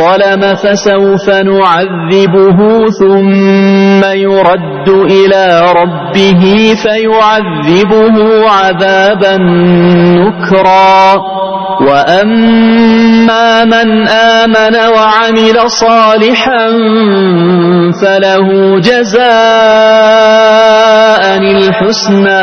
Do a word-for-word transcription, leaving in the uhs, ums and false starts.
ظلم فسوف نعذبه ثم يرد إلى ربه فيعذبه عذابا نكرا وأما من آمن وعمل صالحا فله جزاء الحسنى